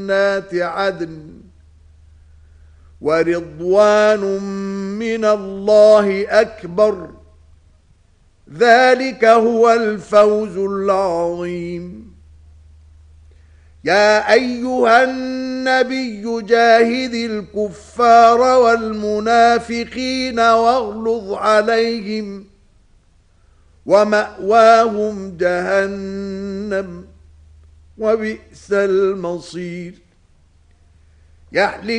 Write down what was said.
جنات عدن ورضوان من الله أكبر ذلك هو الفوز العظيم. يا أيها النبي جاهد الكفار والمنافقين واغلظ عليهم ومأواهم جهنم وبئس المصير.